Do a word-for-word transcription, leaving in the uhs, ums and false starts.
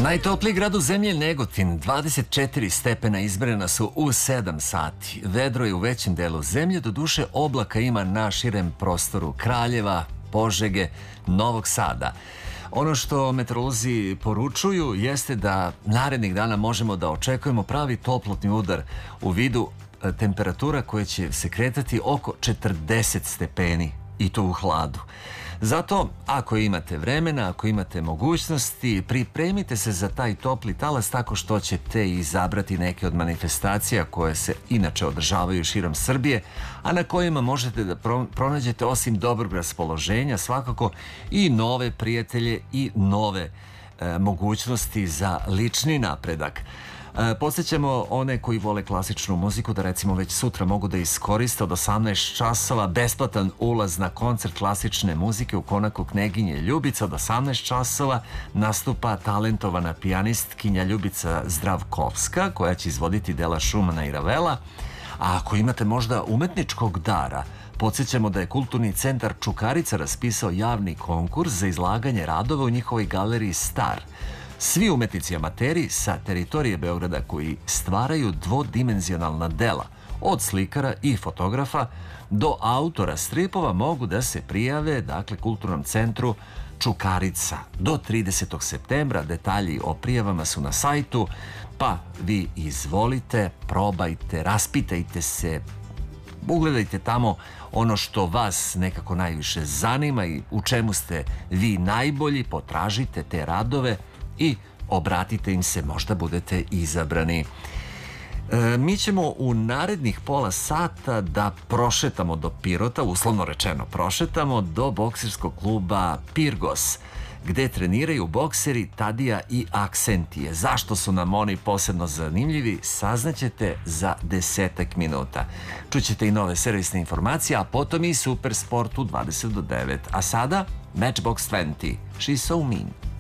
Najtopliji grad u zemlji je Negotin, dvadeset četiri stepena izmerena su u sedam sati. Vedro je u većem delu zemlje, doduše oblaka ima na širem prostoru Kraljeva, Požege, Novog Sada. Ono što meteorolozi poručuju jeste da narednih dana možemo da očekujemo pravi toplotni udar u vidu temperatura koja će se kretati oko četrdeset stepeni i to u hladu. Zato, ako imate vremena, ako imate mogućnosti, pripremite se za taj topli talas tako što ćete izabrati neke od manifestacija koje se inače održavaju širom Srbije, a na kojima možete da pronađete osim dobrog raspoloženja svakako i nove prijatelje i nove e, mogućnosti za lični napredak. Podsjećamo one koji vole klasičnu muziku da recimo već sutra mogu da iskoriste od osamnaest časova besplatan ulaz na koncert klasične muzike u Konaku Kneginje Ljubica. Od osamnaest časova nastupa talentovana pijanistkinja Ljubica Zdravkovska koja će izvoditi dela Šumana i Ravela. A ako imate možda umetničkog dara, podsjećamo da je Kulturni centar Čukarica raspisao javni konkurs za izlaganje radova u njihovoj galeriji Star. Svi umetnici amateri sa teritorije Beograda koji stvaraju dvodimenzionalna dela, od slikara i fotografa do autora stripova, mogu da se prijave, dakle, Kulturnom centru Čukarica do tridesetog septembra. Detalji o prijavama su na sajtu, pa vi izvolite, probajte, raspitajte se, ugledajte tamo ono što vas nekako najviše zanima i u čemu ste vi najbolji, potražite te radove i obratite im se, možda budete izabrani. E, mi ćemo u narednih pola sata da prošetamo do Pirota, uslovno rečeno prošetamo do bokserskog kluba Pirgos, gde treniraju bokseri Tadija i Aksentije. Zašto su nam oni posebno zanimljivi, saznaćete za desetak minuta. Čućete i nove servisne informacije, a potom i Super Sport u dvadeset do devet. A sada Matchbox dvadeset, She's So Mean.